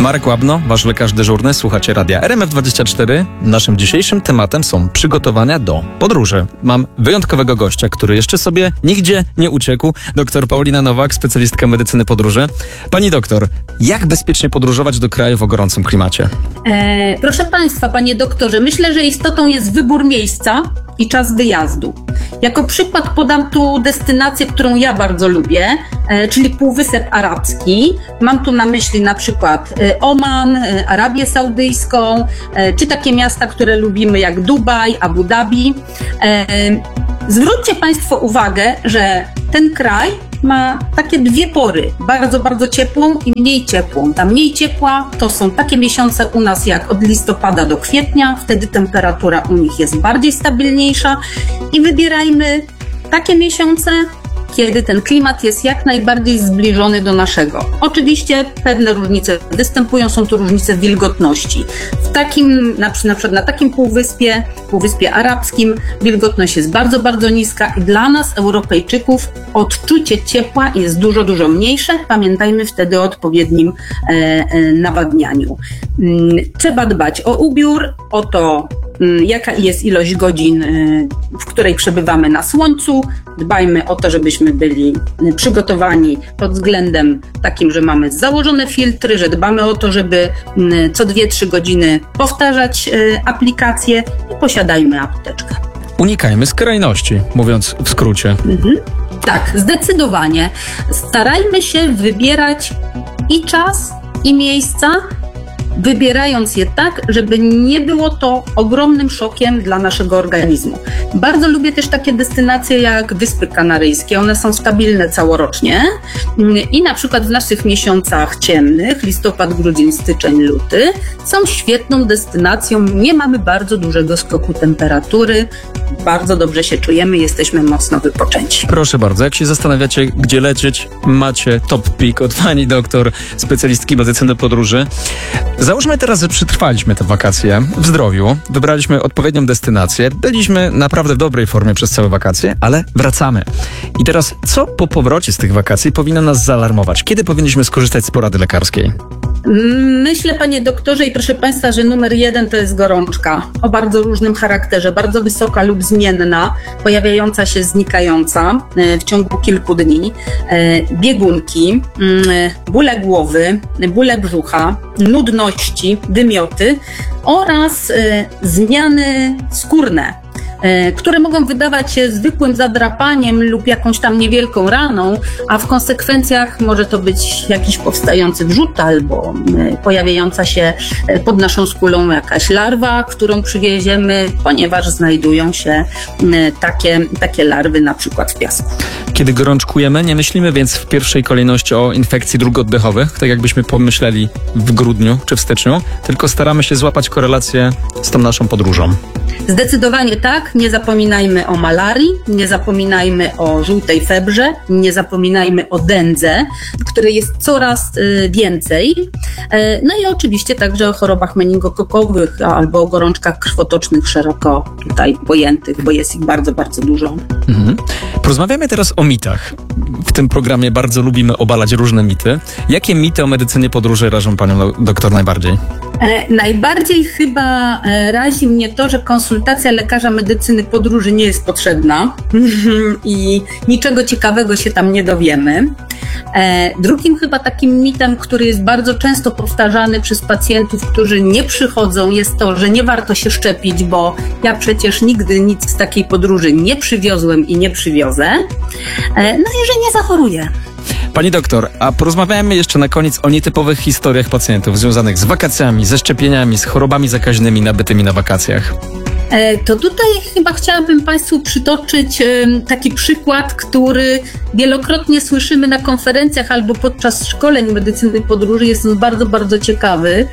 Marek Łabno, wasz lekarz dyżurny, słuchacie radia RMF24. Naszym dzisiejszym tematem są przygotowania do podróży. Mam wyjątkowego gościa, który jeszcze sobie nigdzie nie uciekł. Dr Paulina Nowak, specjalistka medycyny podróży. Pani doktor, jak bezpiecznie podróżować do krajów o gorącym klimacie? Proszę Państwa, panie doktorze, myślę, że istotą jest wybór miejsca i czas wyjazdu. Jako przykład podam tu destynację, którą ja bardzo lubię, czyli Półwysep Arabski. Mam tu na myśli na przykład Oman, Arabię Saudyjską, czy takie miasta, które lubimy jak Dubaj, Abu Dhabi. Zwróćcie Państwo uwagę, że ten kraj ma takie dwie pory, bardzo, bardzo ciepłą i mniej ciepłą. Ta mniej ciepła to są takie miesiące u nas jak od listopada do kwietnia, wtedy temperatura u nich jest bardziej stabilniejsza i wybierajmy takie miesiące, kiedy ten klimat jest jak najbardziej zbliżony do naszego. Oczywiście pewne różnice występują, są to różnice wilgotności. W takim, na przykład na takim Półwyspie Arabskim, wilgotność jest bardzo, bardzo niska i dla nas, Europejczyków, odczucie ciepła jest dużo, dużo mniejsze. Pamiętajmy wtedy o odpowiednim nawadnianiu. Trzeba dbać o ubiór, o to, jaka jest ilość godzin, w której przebywamy na słońcu. Dbajmy o to, żebyśmy byli przygotowani pod względem takim, że mamy założone filtry, że dbamy o to, żeby co 2-3 godziny powtarzać aplikację i posiadajmy apteczkę. Unikajmy skrajności, mówiąc w skrócie. Tak, zdecydowanie. Starajmy się wybierać i czas, i miejsca, wybierając je tak, żeby nie było to ogromnym szokiem dla naszego organizmu. Bardzo lubię też takie destynacje jak Wyspy Kanaryjskie. One są stabilne całorocznie i na przykład w naszych miesiącach ciemnych, listopad, grudzień, styczeń, luty, są świetną destynacją. Nie mamy bardzo dużego skoku temperatury. Bardzo dobrze się czujemy, jesteśmy mocno wypoczęci. Proszę bardzo, jak się zastanawiacie, gdzie lecieć, macie top pick od pani doktor, specjalistki medycyny podróży. Załóżmy teraz, że przetrwaliśmy te wakacje w zdrowiu, wybraliśmy odpowiednią destynację, byliśmy naprawdę w dobrej formie przez całe wakacje, ale wracamy. I teraz, co po powrocie z tych wakacji powinno nas zaalarmować? Kiedy powinniśmy skorzystać z porady lekarskiej? Myślę, panie doktorze i proszę państwa, że numer 1 to jest gorączka o bardzo różnym charakterze, bardzo wysoka lub zmienna, pojawiająca się, znikająca w ciągu kilku dni, biegunki, bóle głowy, bóle brzucha, nudności, wymioty oraz zmiany skórne, które mogą wydawać się zwykłym zadrapaniem lub jakąś tam niewielką raną, a w konsekwencjach może to być jakiś powstający wrzód albo pojawiająca się pod naszą skórą jakaś larwa, którą przywieziemy, ponieważ znajdują się takie larwy na przykład w piasku. Kiedy gorączkujemy, nie myślimy więc w pierwszej kolejności o infekcji dróg oddechowych, tak jakbyśmy pomyśleli w grudniu czy w styczniu, tylko staramy się złapać korelację z tą naszą podróżą. Zdecydowanie tak. Nie zapominajmy o malarii, nie zapominajmy o żółtej febrze, nie zapominajmy o dędze, której jest coraz więcej. No i oczywiście także o chorobach meningokokowych albo o gorączkach krwotocznych szeroko tutaj pojętych, bo jest ich bardzo, bardzo dużo. Porozmawiamy teraz o mitach. W tym programie bardzo lubimy obalać różne mity. Jakie mity o medycynie podróży rażą panią doktor najbardziej? Najbardziej chyba razi mnie to, że konsultacja lekarza medycyny podróży nie jest potrzebna i niczego ciekawego się tam nie dowiemy. Drugim chyba takim mitem, który jest bardzo często powtarzany przez pacjentów, którzy nie przychodzą, jest to, że nie warto się szczepić, bo ja przecież nigdy nic z takiej podróży nie przywiozłem i nie przywiozę, no i że nie zachoruję. Pani doktor, a porozmawiajmy jeszcze na koniec o nietypowych historiach pacjentów związanych z wakacjami, ze szczepieniami, z chorobami zakaźnymi nabytymi na wakacjach. To tutaj chyba chciałabym Państwu przytoczyć taki przykład, który wielokrotnie słyszymy na konferencjach albo podczas szkoleń medycyny podróży. Jest on bardzo, bardzo ciekawy.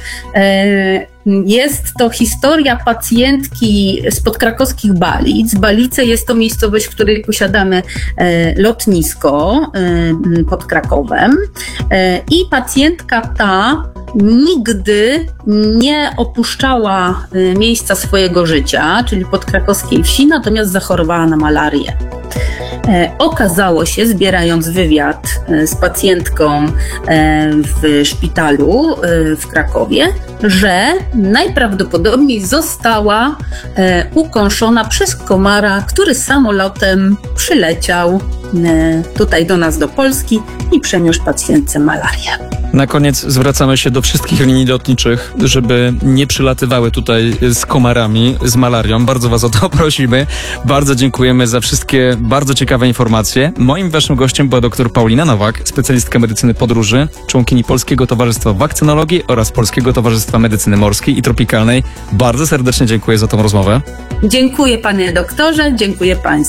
Jest to historia pacjentki spod krakowskich Balic. Balice jest to miejscowość, w której posiadamy lotnisko pod Krakowem i pacjentka ta nigdy nie opuszczała miejsca swojego życia, czyli podkrakowskiej wsi, natomiast zachorowała na malarię. Okazało się, zbierając wywiad z pacjentką w szpitalu w Krakowie, że najprawdopodobniej została ukąszona przez komara, który samolotem przyleciał tutaj do nas, do Polski i przeniósł pacjentce malarię. Na koniec zwracamy się do wszystkich linii lotniczych, żeby nie przylatywały tutaj z komarami, z malarią. Bardzo was o to prosimy. Bardzo dziękujemy za wszystkie bardzo ciekawe informacje. Moim waszym gościem była dr Paulina Nowak, specjalistka medycyny podróży, członkini Polskiego Towarzystwa Wakcynologii oraz Polskiego Towarzystwa Medycyny Morskiej i Tropikalnej. Bardzo serdecznie dziękuję za tą rozmowę. Dziękuję panie doktorze, dziękuję państwu.